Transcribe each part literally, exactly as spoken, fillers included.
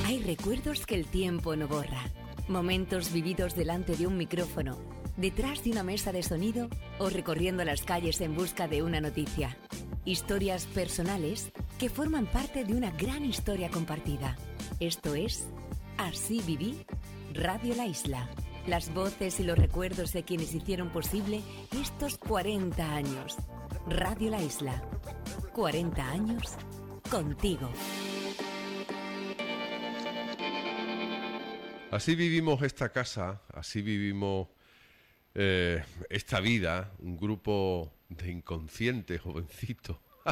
Hay recuerdos que el tiempo no borra. Momentos vividos delante de un micrófono, detrás de una mesa de sonido o recorriendo las calles en busca de una noticia. Historias personales que forman parte de una gran historia compartida. Esto es Así Viví, Radio La Isla. Las voces y los recuerdos de quienes hicieron posible estos cuarenta años. Radio La Isla. cuarenta años contigo. Así vivimos esta casa, así vivimos eh, esta vida, un grupo de inconscientes jovencitos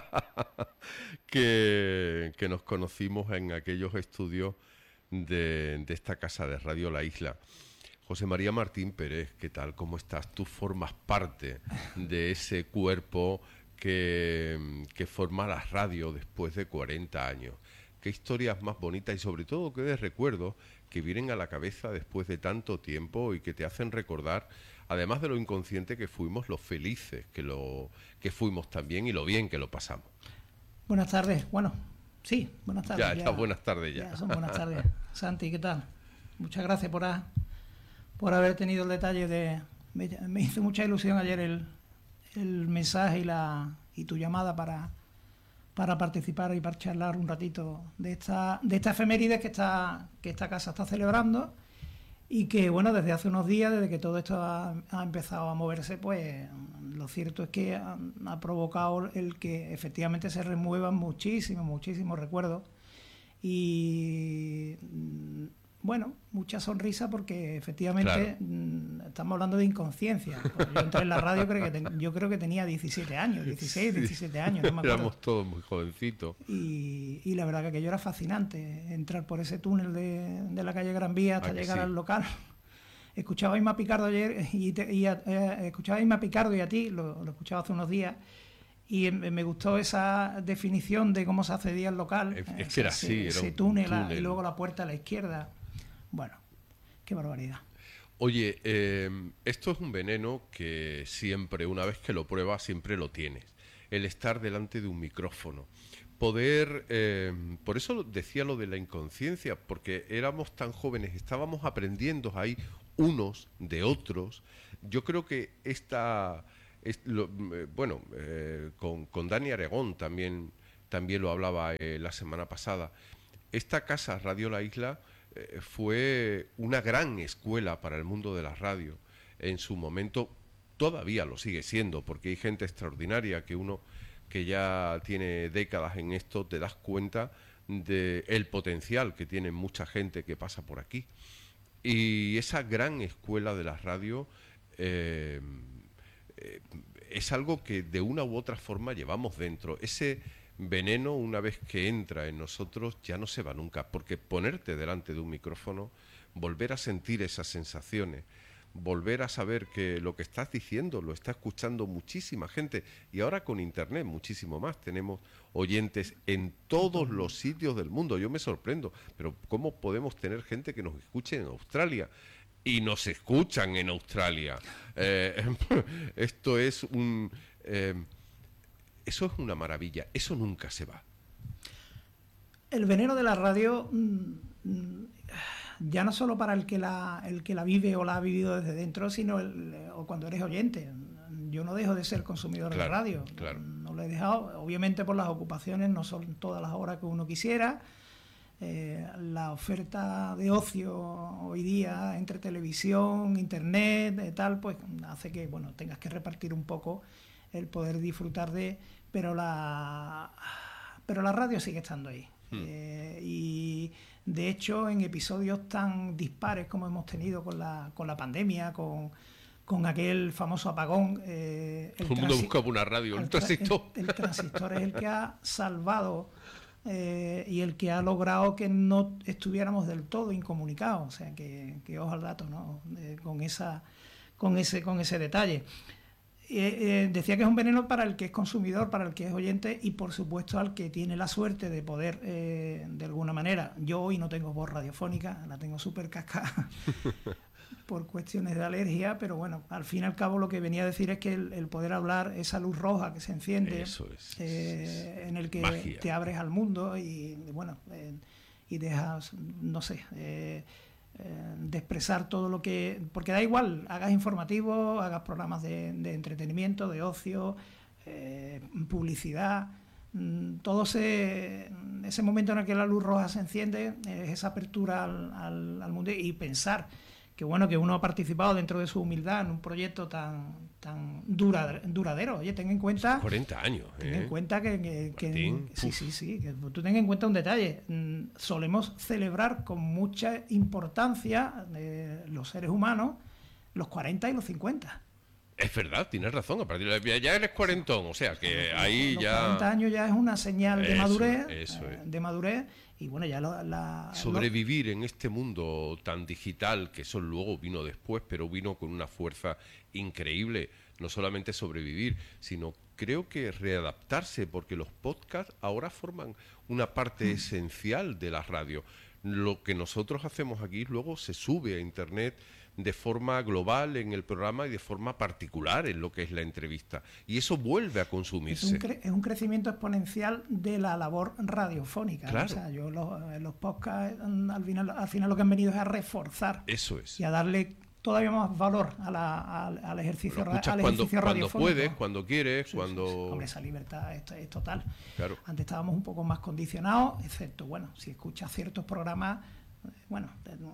que, que nos conocimos en aquellos estudios de, de esta casa de Radio La Isla. José María Martín Pérez, ¿qué tal? ¿Cómo estás? Tú formas parte de ese cuerpo que, que forma la radio después de cuarenta años. Qué historias más bonitas y sobre todo qué de recuerdos que vienen a la cabeza después de tanto tiempo y que te hacen recordar, además de lo inconsciente que fuimos, lo felices que, lo, que fuimos también y lo bien que lo pasamos. Buenas tardes. Bueno, sí, buenas tardes. Ya, ya, buenas tardes ya. Ya son buenas tardes. Santi, ¿qué tal? Muchas gracias por, a, por haber tenido el detalle de... Me, me hizo mucha ilusión ayer el, el mensaje y, la, y tu llamada para... para participar y para charlar un ratito de esta de esta efeméride que esta que esta casa está celebrando y que, bueno, desde hace unos días, desde que todo esto ha, ha empezado a moverse, pues lo cierto es que ha, ha provocado el que efectivamente se remuevan muchísimos, muchísimos recuerdos y, bueno, mucha sonrisa porque efectivamente claro. Estamos hablando de inconsciencia. Pues yo entré en la radio, creo que ten, yo creo que tenía diecisiete años, dieciséis, diecisiete años, no me acuerdo. Éramos todos muy jovencitos. Y, y la verdad que aquello era fascinante, entrar por ese túnel de, de la calle Gran Vía hasta llegar sí? al local. Escuchaba a Inma Picardo ayer, y, te, y a, eh, escuchaba a Inma Picardo y a ti, lo, lo escuchaba hace unos días, y me gustó esa definición de cómo se accedía al local. Es, es que era ese, así, era ese un túnel, túnel. Y luego la puerta a la izquierda. Bueno, qué barbaridad. Oye, eh, esto es un veneno que siempre, una vez que lo pruebas, siempre lo tienes. El estar delante de un micrófono. Poder, eh, por eso decía lo de la inconsciencia, porque éramos tan jóvenes, estábamos aprendiendo ahí unos de otros. Yo creo que esta, es lo, eh, bueno, eh, con, con Dani Aregón también, también lo hablaba eh, la semana pasada. Esta casa, Radio La Isla, eh, fue una gran escuela para el mundo de la radio. En su momento todavía lo sigue siendo, porque hay gente extraordinaria que uno que ya tiene décadas en esto, te das cuenta del potencial que tiene mucha gente que pasa por aquí. Y esa gran escuela de la radio eh, eh, es algo que de una u otra forma llevamos dentro. Ese veneno, una vez que entra en nosotros, ya no se va nunca, porque ponerte delante de un micrófono, volver a sentir esas sensaciones, volver a saber que lo que estás diciendo lo está escuchando muchísima gente, y ahora con internet muchísimo más, tenemos oyentes en todos los sitios del mundo. Yo me sorprendo, pero ¿cómo podemos tener gente que nos escuche en Australia? Y nos escuchan en Australia. Eh, esto es un... Eh, Eso es una maravilla, eso nunca se va. El veneno de la radio, ya no solo para el que la el que la vive o la ha vivido desde dentro, sino el, o cuando eres oyente. Yo no dejo de ser consumidor claro, de radio, claro. No lo he dejado, obviamente por las ocupaciones, no son todas las horas que uno quisiera. Eh, la oferta de ocio hoy día entre televisión, internet, eh, tal, pues hace que, bueno, tengas que repartir un poco el poder disfrutar de, pero la pero la radio sigue estando ahí. Hmm. Eh, y de hecho en episodios tan dispares como hemos tenido con la con la pandemia, con con aquel famoso apagón, eh, el todo el mundo buscaba una radio, el, el transistor. El, el transistor es el que ha salvado eh, y el que ha logrado que no estuviéramos del todo incomunicados, o sea que, que ojo al dato, ¿no? Eh, con esa con ese con ese detalle. Eh, eh, decía que es un veneno para el que es consumidor, para el que es oyente y por supuesto al que tiene la suerte de poder, eh, de alguna manera, yo hoy no tengo voz radiofónica, la tengo súper cascada por cuestiones de alergia, pero bueno, al fin y al cabo lo que venía a decir es que el, el poder hablar, esa luz roja que se enciende, eso es, eh, es en el que magia. Te abres al mundo y bueno, eh, y dejas, no sé, eh, eh, de expresar todo lo que... Porque da igual, hagas informativos, hagas programas de, de entretenimiento, de ocio, eh, publicidad, mm, todo se, ese momento en el que la luz roja se enciende, es esa apertura al, al, al mundo, y pensar que bueno, que uno ha participado dentro de su humildad en un proyecto tan tan dura, duradero. Oye, ten en cuenta... cuarenta años, ¿eh? Ten en cuenta que... que, que Martín, sí, sí, sí. Que tú ten en cuenta un detalle. Mm, solemos celebrar con mucha importancia eh, los seres humanos los cuarenta y los cincuenta. Es verdad, tienes razón. A partir de ya eres cuarentón, o sea que ahí los ya... cuarenta años ya es una señal de Eso, madurez. eso es. eh, de madurez. Y bueno, ya lo, la... Sobrevivir en este mundo tan digital, que eso luego vino después, pero vino con una fuerza increíble. No solamente sobrevivir, sino creo que readaptarse, porque los podcasts ahora forman una parte mm. esencial de la radio. Lo que nosotros hacemos aquí luego se sube a internet de forma global en el programa y de forma particular en lo que es la entrevista. Y eso vuelve a consumirse. Es un, cre- es un crecimiento exponencial de la labor radiofónica. Claro. ¿no? O sea, yo los, los podcasts al final, al final lo que han venido es a reforzar. Eso es. Y a darle todavía más valor a la, a, al ejercicio, ra- al cuando, ejercicio cuando radiofónico. puedes, cuando quieres, Sí, cuando... sí, sí. Hombre, esa libertad es, es total. Claro. Antes estábamos un poco más condicionados, excepto, bueno, si escuchas ciertos programas, bueno,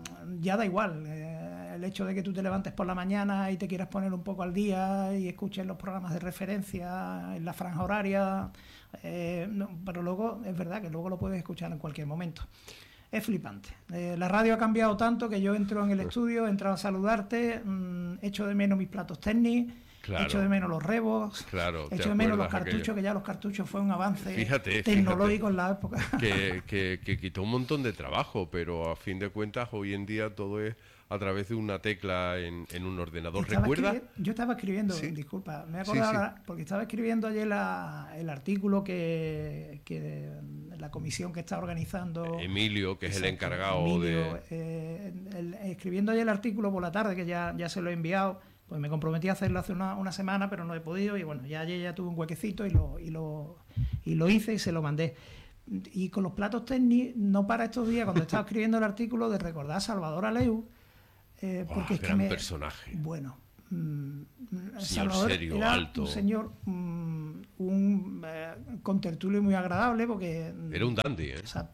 ya da igual. Eh, el hecho de que tú te levantes por la mañana y te quieras poner un poco al día y escuches los programas de referencia en la franja horaria, eh, no, pero luego es verdad que luego lo puedes escuchar en cualquier momento. Es flipante. Eh, la radio ha cambiado tanto que yo entro en el estudio, entro a saludarte, mmm, echo de menos mis platos técnicos. Claro. Echo de menos los rebos, claro, echo de menos los cartuchos, aquello. Que ya los cartuchos fue un avance fíjate, tecnológico fíjate, en la época. Que, que, que quitó un montón de trabajo, pero a fin de cuentas hoy en día todo es a través de una tecla en, en un ordenador. Estaba ¿Recuerda? Yo estaba escribiendo, ¿Sí? disculpa, me he acordado, sí, sí. porque estaba escribiendo ayer la, el artículo que, que la comisión que está organizando... Emilio, que exacto, es el encargado Emilio, de... Eh, el, escribiendo ayer el artículo por la tarde, que ya, ya se lo he enviado. Pues me comprometí a hacerlo hace una, una semana, pero no he podido, y bueno, ya ayer ya tuve un huequecito y lo, y lo, y lo hice y se lo mandé. Y con los platos técnicos, no para estos días, cuando estaba escribiendo el artículo, de recordar a Salvador Aleu, eh, porque oh, es gran que me, personaje. Bueno, mmm, señor Salvador serio, era alto. un señor, mmm, un eh, contertulio muy agradable, porque... Era un dandy, ¿eh? Exacto.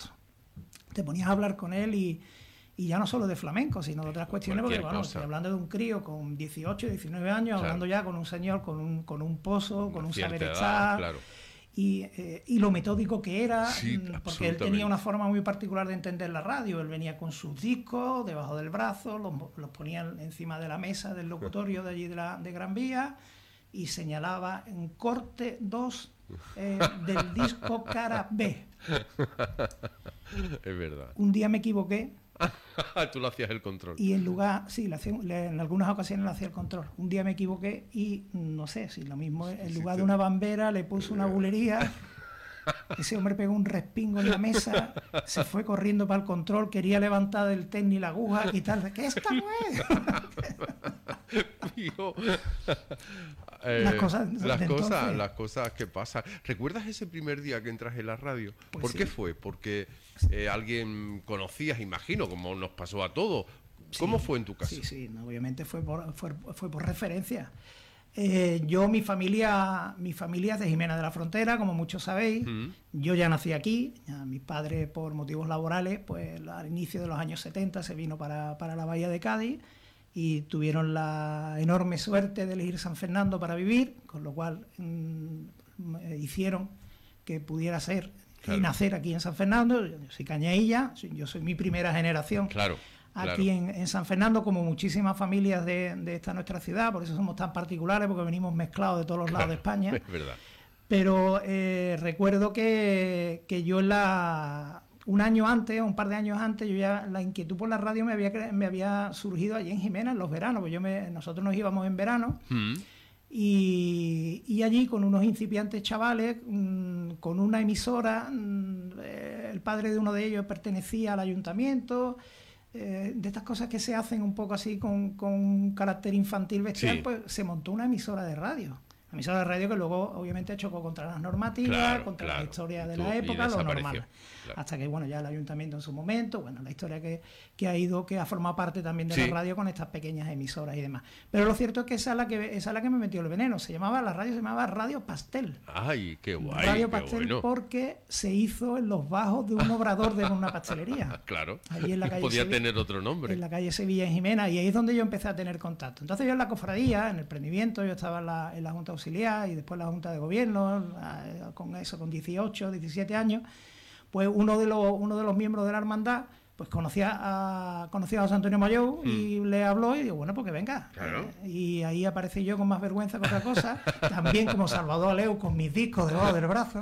Te ponías a hablar con él y... Y ya no solo de flamenco, sino de otras cuestiones, cualquier porque bueno, cosa. Estoy hablando de un crío con dieciocho, diecinueve años, claro. hablando ya con un señor, con un, con un pozo, con un saber edad, estar, claro. y, eh, y lo metódico que era, sí, porque él tenía una forma muy particular de entender la radio. Él venía con sus discos debajo del brazo, los, los ponía encima de la mesa del locutorio de allí de, la, de Gran Vía, y señalaba en corte dos eh, del disco cara B. Es verdad. Un día me equivoqué. Tú lo hacías el control. Y en lugar, sí, le hacía, le, en algunas ocasiones le hacía el control. Un día me equivoqué y no sé si lo mismo, en lugar sí, de una bambera le puse una bulería. Ese hombre pegó un respingo en la mesa, se fue corriendo para el control, quería levantar del técnico la aguja, quitarle, que esta no es. eh, las cosas, las, cosas entonces, las cosas que pasan. ¿Recuerdas ese primer día que entras en la radio? Pues ¿Por sí. qué fue? Porque eh, alguien conocías, imagino, como nos pasó a todos. ¿Cómo sí, fue en tu caso? Sí, sí, no, obviamente fue por, fue, fue por referencia. Eh, yo, mi familia, mi familia es de Jimena de la Frontera, como muchos sabéis. Mm. Yo ya nací aquí. Ya, mi padre, por motivos laborales, pues al inicio de los años setenta se vino para, para la Bahía de Cádiz y tuvieron la enorme suerte de elegir San Fernando para vivir, con lo cual mmm, hicieron que pudiera ser claro. y nacer aquí en San Fernando. Yo soy cañailla, yo soy mi primera generación. Claro. Aquí claro. en, en San Fernando, como muchísimas familias de, de esta nuestra ciudad, por eso somos tan particulares, porque venimos mezclados de todos los claro, lados de España. Es verdad. Pero eh, recuerdo que, que yo en la, un año antes, un par de años antes, yo ya la inquietud por la radio me había, me había surgido allí en Jimena en los veranos, porque yo me, nosotros nos íbamos en verano. Mm. Y, y allí con unos incipiantes chavales, mmm, con una emisora, mmm, eh, el padre de uno de ellos pertenecía al ayuntamiento. Eh, de estas cosas que se hacen un poco así con, con un carácter infantil bestial, sí. Pues se montó una emisora de radio Una emisora de radio que luego obviamente chocó contra las normativas, claro, contra claro. la historia de Tú, la época, lo normal. Claro. Hasta que, bueno, ya el ayuntamiento en su momento, bueno, la historia que, que ha ido, que ha formado parte también de sí. la radio con estas pequeñas emisoras y demás. Pero lo cierto es que esa es la que, esa es la que me metió el veneno. Se llamaba, la radio se llamaba Radio Pastel. Ay, qué guay. Radio qué Pastel bueno. porque se hizo en los bajos de un obrador de una pastelería. Claro. Allí en la calle Podía Sevilla, tener otro nombre. En la calle Sevilla en Jimena, y ahí es donde yo empecé a tener contacto. Entonces yo en la cofradía, en el prendimiento, yo estaba en la, en la Junta Auxiliar y después en la Junta de Gobierno, con eso, con dieciocho, diecisiete años, pues uno de los, uno de los miembros de la hermandad pues conocía a, conocía a José Antonio Mayou mm. y le habló y digo, bueno, pues que venga. Claro. Eh, y ahí aparecí yo con más vergüenza que otra cosa, también como Salvador Aleu con mis discos debajo del brazo.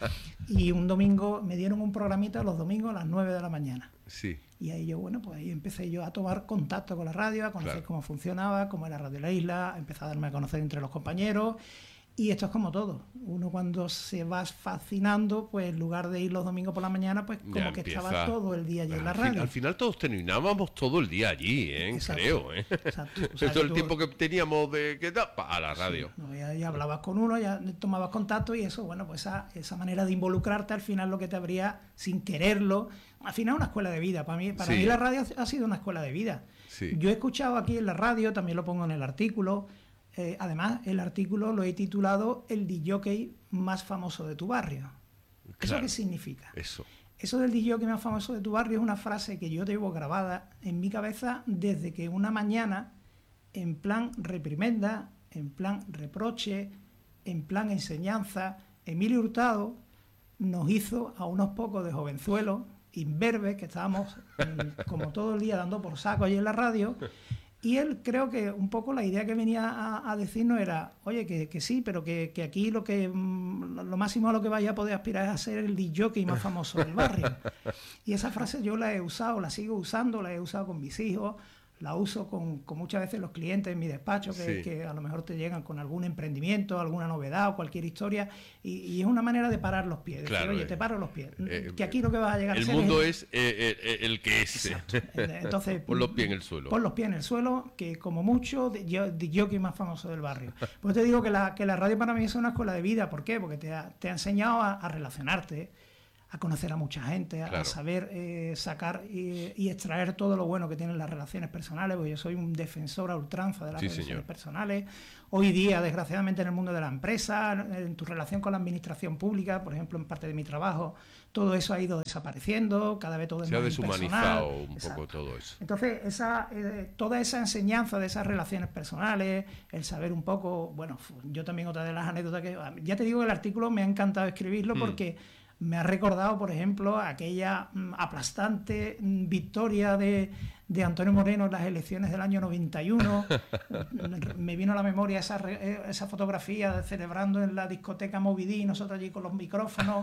Y un domingo me dieron un programita los domingos a las nueve de la mañana. Sí. Y ahí yo, bueno, pues ahí empecé yo a tomar contacto con la radio, a conocer claro. cómo funcionaba, cómo era Radio La Isla, empecé a darme a conocer entre los compañeros. Y esto es como todo. Uno cuando se va fascinando, pues en lugar de ir los domingos por la mañana, pues como Ya que empieza... estaba todo el día allí al en la fin, radio. al final todos terminábamos todo el día allí, ¿eh? Exacto. Creo, ¿eh? Exacto. O sea, todo el tú... tiempo que teníamos de ¿qué tal? A la radio. Sí, no, ya, ya hablabas con uno, ya tomabas contacto y eso, bueno, pues esa, esa manera de involucrarte al final lo que te habría, sin quererlo, al final una escuela de vida. Para mí, para sí. mí la radio ha sido una escuela de vida. Sí. Yo he escuchado aquí en la radio, también lo pongo en el artículo. Eh, además, el artículo lo he titulado El disc-jockey más famoso de tu barrio. Claro. ¿Eso qué significa? Eso. Eso del disc-jockey más famoso de tu barrio es una frase que yo llevo grabada en mi cabeza desde que una mañana, en plan reprimenda, en plan reproche, en plan enseñanza, Emilio Hurtado nos hizo a unos pocos de jovenzuelos, imberbes, que estábamos como todo el día dando por saco allí en la radio. Y él creo que un poco la idea que venía a, a decirnos era, oye, que, que sí, pero que, que aquí lo que lo máximo a lo que vaya a poder aspirar es a ser el disc jockey más famoso del barrio. Y esa frase yo la he usado, la sigo usando, la he usado con mis hijos, la uso con, con muchas veces los clientes en mi despacho, que, sí. que a lo mejor te llegan con algún emprendimiento, alguna novedad o cualquier historia, y, y es una manera de parar los pies, claro, decir, oye, eh, te paro los pies, eh, que aquí lo que vas a llegar el a ser mundo es... es eh, eh, el que es. Exacto. Entonces, pon los pies en el suelo. Pon los pies en el suelo, que como mucho, de, de jockey más famoso del barrio. Pues te digo que la, que la radio para mí es una escuela de vida. ¿Por qué? Porque te ha, te ha enseñado a, a relacionarte, a conocer a mucha gente, a, claro. a saber eh, sacar y, y extraer todo lo bueno que tienen las relaciones personales, porque yo soy un defensor a ultranza de las sí, relaciones señor. personales. Hoy día, desgraciadamente, en el mundo de la empresa, en tu relación con la administración pública, por ejemplo, en parte de mi trabajo, todo eso ha ido desapareciendo, cada vez todo es Se ha más deshumanizado impersonal. un Exacto. poco todo eso. Entonces, esa, eh, toda esa enseñanza de esas relaciones personales, el saber un poco, bueno, yo también otra de las anécdotas que, ya te digo, el artículo me ha encantado escribirlo mm. porque me ha recordado, por ejemplo, aquella mm, aplastante mm, victoria de, de Antonio Moreno en las elecciones del año noventa y uno. Me vino a la memoria esa, re, esa fotografía de celebrando en la discoteca Movidí, nosotros allí con los micrófonos,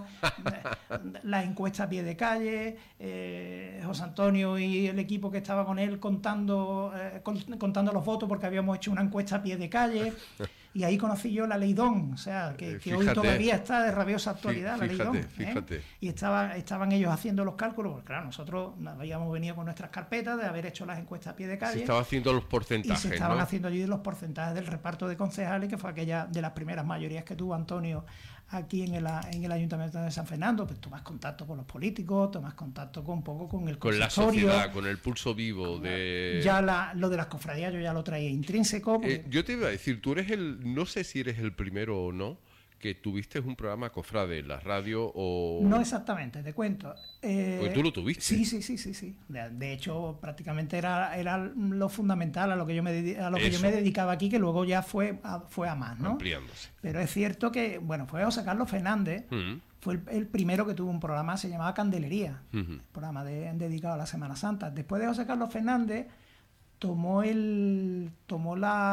la encuesta a pie de calle, eh, José Antonio y el equipo que estaba con él contando, eh, con, contando los votos porque habíamos hecho una encuesta a pie de calle. Y ahí conocí yo la Ley Don, o sea, que, que hoy todavía está de rabiosa actualidad, fíjate, la Ley Don. ¿eh? Fíjate. Y estaba, estaban ellos haciendo los cálculos, porque claro, nosotros habíamos venido con nuestras carpetas de haber hecho las encuestas a pie de calle. Se estaban haciendo los porcentajes, Y se estaban ¿no? haciendo allí los porcentajes del reparto de concejales, que fue aquella de las primeras mayorías que tuvo Antonio aquí en el, en el Ayuntamiento de San Fernando. Pues tomas contacto con los políticos, tomas contacto con un poco con el con la sociedad, con el pulso vivo de... Ya la, lo de las cofradías yo ya lo traía intrínseco. Porque... Eh, yo te iba a decir, tú eres el, no sé si eres el primero o no, que tuviste un programa cofrade en la radio o... No exactamente, te cuento. Eh, Porque tú lo tuviste. Sí, sí, sí, sí, sí. De, de hecho, prácticamente era, era lo fundamental a lo que yo me a lo que yo me dedicaba aquí, que luego ya fue a, fue a más, ¿no? Ampliándose. Pero es cierto que, bueno, fue José Carlos Fernández, uh-huh. fue el, el primero que tuvo un programa, se llamaba Candelería, uh-huh. un programa de, dedicado a la Semana Santa. Después de José Carlos Fernández tomó el tomó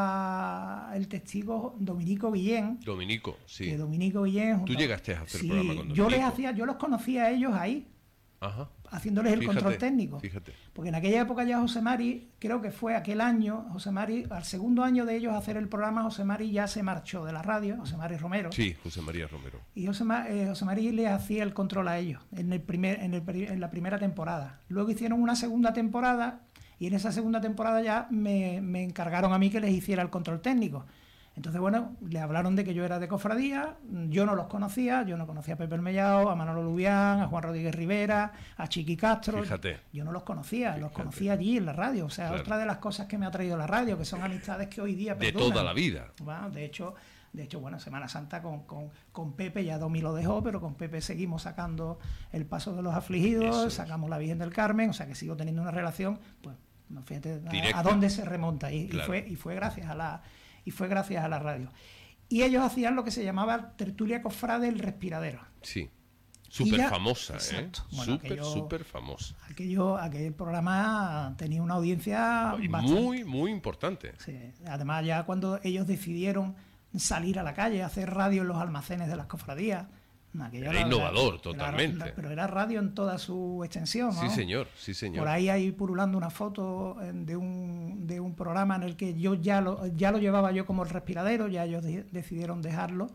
la el testigo Dominico Guillén. Dominico, sí. Que Dominico Guillén. Tú junto, llegaste a hacer sí, programa con Dominico. Yo les hacía, yo los conocía a ellos ahí. Ajá. Haciéndoles el fíjate, control técnico. Fíjate. Porque en aquella época ya José Mari, creo que fue aquel año, José Mari, al segundo año de ellos hacer el programa, José Mari ya se marchó de la radio, José Mari Romero. Sí, José María Romero. Y José, eh, José Mari les hacía el control a ellos en, el primer, en, el, en la primera temporada. Luego hicieron una segunda temporada y en esa segunda temporada ya me, me encargaron a mí que les hiciera el control técnico. Entonces, bueno, le hablaron de que yo era de cofradía, yo no los conocía, yo no conocía a Pepe el Mellao, a Manolo Lubián, a Juan Rodríguez Rivera, a Chiqui Castro. Fíjate. Yo no los conocía, Fíjate. los conocí allí en la radio. O sea, Claro. otra de las cosas que me ha traído la radio, que son amistades que hoy día De perduran. toda la vida. Bueno, de hecho, de hecho, bueno, Semana Santa con, con, con Pepe, ya Domi lo dejó, pero con Pepe seguimos sacando El Paso de los Afligidos, Eso es. sacamos La Virgen del Carmen, o sea que sigo teniendo una relación, pues, no, fíjate a, a dónde se remonta. Y, Claro. y fue, y fue gracias a la, y fue gracias a la radio. Y ellos hacían lo que se llamaba Tertulia Cofrade El Respiradero. Sí. Y Súper ya- famosa, exacto. ¿eh? Bueno, Súper, aquello- súper famosa. Aquello, aquel programa tenía una audiencia Y bastante. muy, muy importante. Sí. Además, ya cuando ellos decidieron salir a la calle, hacer radio en los almacenes de las cofradías. aquello Era innovador, totalmente. era- pero era radio en toda su extensión, ¿no? Sí, señor, sí, señor. Por ahí hay purulando una foto eh, de un, de un programa en el que yo ya lo, ya lo llevaba yo como El Respiradero, ya ellos de- decidieron dejarlo,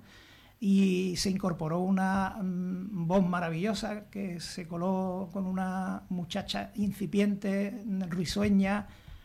y se incorporó una mm, voz maravillosa que se coló con una muchacha incipiente, risueña.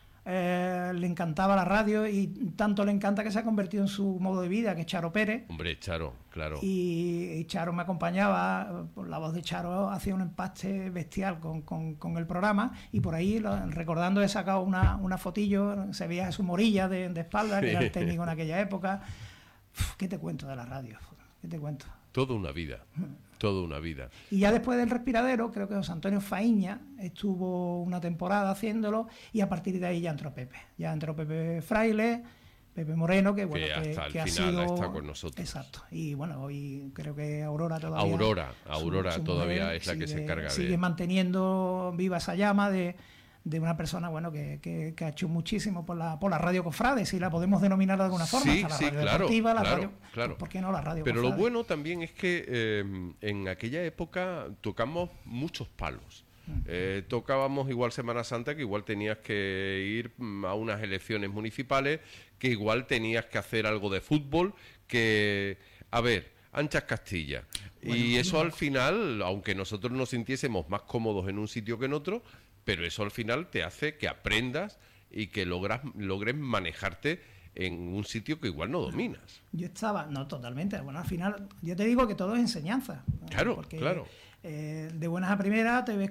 Eh, le encantaba la radio y tanto le encanta que se ha convertido en su modo de vida, que es Charo Pérez. Hombre, Charo, claro. Y, y Charo me acompañaba, por la voz de Charo hacía un empaste bestial con, con, con el programa, y por ahí, lo, recordando, he sacado una, una fotillo, se veía su morilla de, de espalda, que era el técnico en aquella época. Uf, ¿qué te cuento de la radio? ¿Qué te cuento? Toda una vida, toda una vida. Y ya después del Respiradero, creo que José Antonio Faíña estuvo una temporada haciéndolo, y a partir de ahí ya entró Pepe. Ya entró Pepe Fraile, Pepe Moreno, que bueno, Que que, hasta el que ha final sido... ha estado con nosotros. Exacto. Y bueno, hoy creo que Aurora todavía... Aurora, su- Aurora su todavía mujer es la que se sigue- encarga Sigue de... manteniendo viva esa llama de, de una persona, bueno, que, que, que ha hecho muchísimo por la, por la radio cofrade, si la podemos denominar de alguna forma. Sí, hasta la sí, radio claro, deportiva, la claro, radio... claro. ¿Por qué no la radio Pero lo cofrade? bueno también es que eh, en aquella época tocamos muchos palos. Eh, tocábamos igual Semana Santa, que igual tenías que ir mm, a unas elecciones municipales, que igual tenías que hacer algo de fútbol, que, a ver, anchas Castilla. Bueno, y eso no. al final, aunque nosotros nos sintiésemos más cómodos en un sitio que en otro, pero eso al final te hace que aprendas y que logras, logres manejarte en un sitio que igual no dominas. Yo estaba, no totalmente, bueno, al final, yo te digo que todo es enseñanza. ¿no? Claro, Porque, claro. eh, de buenas a primeras te ves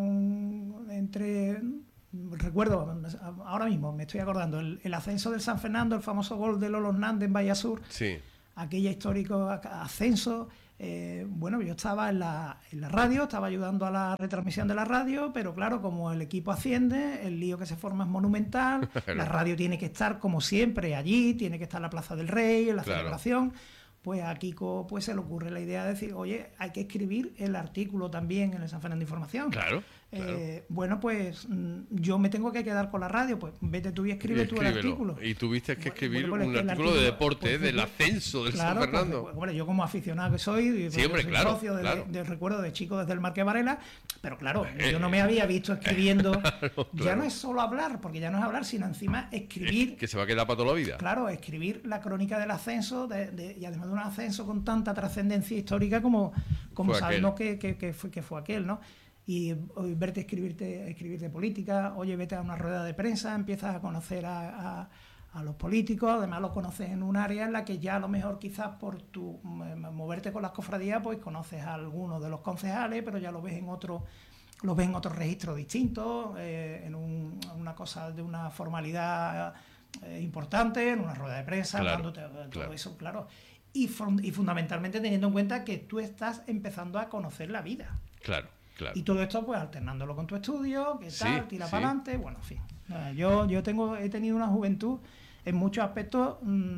con, entre, recuerdo, ahora mismo me estoy acordando, el, el ascenso del San Fernando, el famoso gol de Lolo Hernández en Bahía Sur, Sí. aquella histórico ascenso. Eh, bueno, yo estaba en la, en la radio, estaba ayudando a la retransmisión de la radio, pero claro, como el equipo asciende, el lío que se forma es monumental, la radio tiene que estar como siempre allí, tiene que estar en la Plaza del Rey, en la Claro. celebración. Pues a Kiko pues, se le ocurre la idea de decir, oye, hay que escribir el artículo también en el San Fernando Información. Claro, claro. Eh, bueno, pues mm, yo me tengo que quedar con la radio, pues vete tú y escribe Y tú el escríbelo. artículo. Y tuviste que Bueno, escribir bueno, pues un es que el artículo de deporte, pues, ¿eh? del pues, ascenso del claro, San Fernando. pues, bueno, yo como aficionado que soy, y Sí, hombre, soy claro, socio de, claro. de- recuerdo de chico desde el Marqués Varela, pero claro, Eh, yo no me había visto escribiendo, claro, ya claro. no es solo hablar, porque ya no es hablar, sino encima escribir, que se va a quedar para toda la vida. claro, escribir la crónica del ascenso, de- de- y además de un ascenso con tanta trascendencia histórica como, como Fue sabemos que, que, que fue, que fue aquel, ¿no? Y hoy verte escribirte, escribir de política, oye, vete a una rueda de prensa, empiezas a conocer a, a- a los políticos, además los conoces en un área en la que ya a lo mejor quizás por tu m- moverte con las cofradías, pues conoces a algunos de los concejales, pero ya lo ves en otro, lo ves en otros registros distintos, eh, en un- una cosa de una formalidad eh, importante, en una rueda de prensa, Claro, hablándote de todo claro. eso, claro. Y, fun- y fundamentalmente teniendo en cuenta que tú estás empezando a conocer la vida. Claro, claro. Y todo esto, pues, alternándolo con tu estudio, que tal, Sí, tira sí. para adelante, bueno, en fin. Eh, Yo, yo tengo, he tenido una juventud en muchos aspectos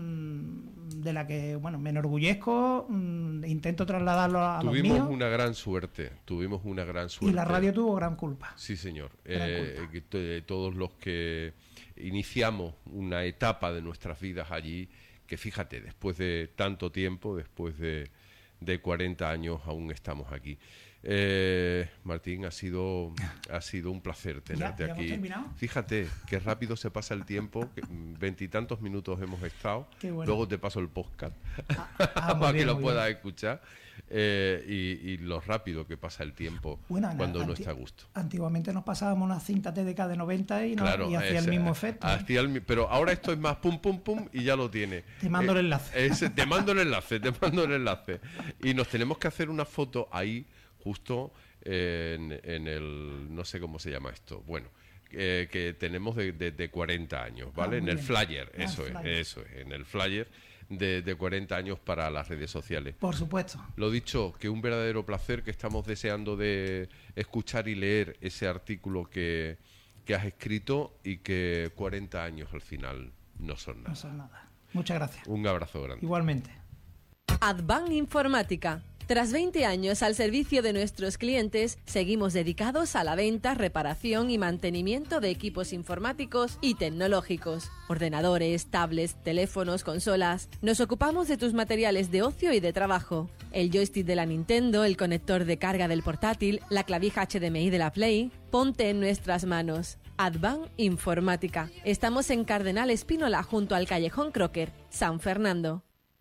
mm, de la que, bueno, me enorgullezco, mm, intento trasladarlo a los Tuvimos míos, una gran suerte, tuvimos una gran suerte. y la radio tuvo gran culpa. Sí, señor. Gran Eh, culpa. que t- todos los que iniciamos una etapa de nuestras vidas allí, que fíjate, después de tanto tiempo, después de, de cuarenta años, aún estamos aquí. Eh, Martín, ha sido ha sido un placer tenerte ¿Ya, ya aquí. hemos terminado? Fíjate qué rápido se pasa el tiempo, que veintitantos minutos hemos estado. Qué bueno. Luego te paso el podcast Ah, ah, muy para bien, que lo muy puedas bien. escuchar. Eh, y, y lo rápido que pasa el tiempo Bueno, cuando uno anti- está a gusto. Antiguamente nos pasábamos una cinta T D K de noventa y, no, Claro, y hacía ese- el mismo efecto. ¿eh? hacía el mi- pero ahora esto es más pum, pum, pum y ya lo tiene. Te mando el Eh, enlace. ese- te mando el enlace, te mando el enlace. Y nos tenemos que hacer una foto ahí, justo en, en el, no sé cómo se llama esto, bueno, eh, que tenemos de, de- de cuarenta años, ¿vale? Ah, en muy el bien. flyer, Ah, eso flyer. es, eso es, en el flyer de, de cuarenta años para las redes sociales. Por supuesto. Lo dicho, que un verdadero placer, que estamos deseando de escuchar y leer ese artículo que, que has escrito y que cuarenta años al final no son nada. No son nada. Muchas gracias. Un abrazo grande. Igualmente. Advan Informática. Tras veinte años al servicio de nuestros clientes, seguimos dedicados a la venta, reparación y mantenimiento de equipos informáticos y tecnológicos. Ordenadores, tablets, teléfonos, consolas. Nos ocupamos de tus materiales de ocio y de trabajo. El joystick de la Nintendo, el conector de carga del portátil, la clavija H D M I de la Play. Ponte en nuestras manos. Advan Informática. Estamos en Cardenal Espínola junto al Callejón Crocker, San Fernando.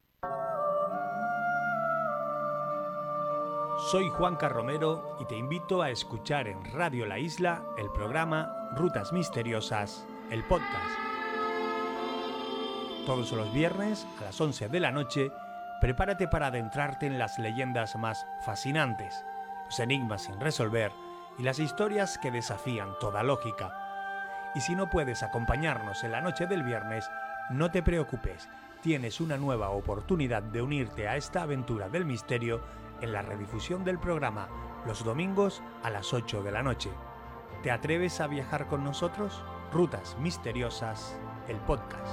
Soy Juanca Romero y te invito a escuchar en Radio La Isla el programa Rutas Misteriosas, el podcast. Todos los viernes a las once de la noche, prepárate para adentrarte en las leyendas más fascinantes, los enigmas sin resolver y las historias que desafían toda lógica. Y si no puedes acompañarnos en la noche del viernes, no te preocupes, tienes una nueva oportunidad de unirte a esta aventura del misterio en la redifusión del programa los domingos a las ocho de la noche. ¿Te atreves a viajar con nosotros? Rutas Misteriosas, el podcast.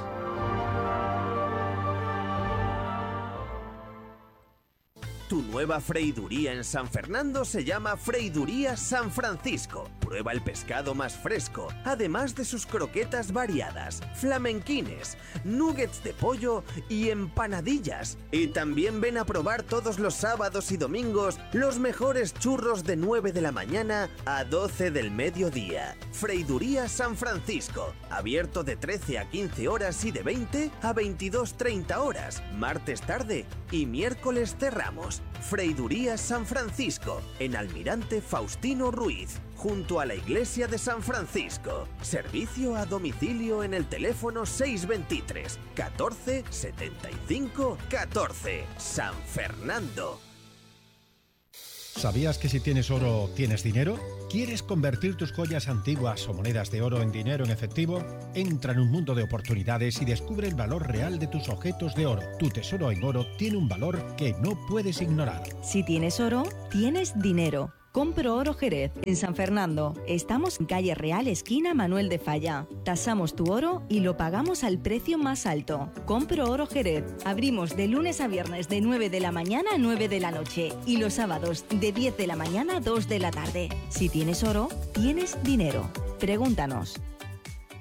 Tu nueva freiduría en San Fernando se llama Freiduría San Francisco. Prueba el pescado más fresco, además de sus croquetas variadas, flamenquines, nuggets de pollo y empanadillas. Y también ven a probar todos los sábados y domingos los mejores churros de nueve de la mañana a doce del mediodía. Freiduría San Francisco, abierto de trece a quince horas y de veinte a veintidós treinta horas, martes tarde y miércoles cerramos. Freiduría San Francisco, en Almirante Faustino Ruiz, junto a la iglesia de San Francisco. Servicio a domicilio en el teléfono seis veintitrés, catorce, setenta y cinco, catorce. San Fernando. ¿Sabías que si tienes oro, tienes dinero? ¿Quieres convertir tus joyas antiguas o monedas de oro en dinero en efectivo? Entra en un mundo de oportunidades y descubre el valor real de tus objetos de oro. Tu tesoro en oro tiene un valor que no puedes ignorar. Si tienes oro, tienes dinero. Compro Oro Jerez, en San Fernando. Estamos en calle Real, esquina Manuel de Falla. Tasamos tu oro y lo pagamos al precio más alto. Compro Oro Jerez. Abrimos de lunes a viernes de nueve de la mañana a nueve de la noche y los sábados de diez de la mañana a dos de la tarde. Si tienes oro, tienes dinero. Pregúntanos.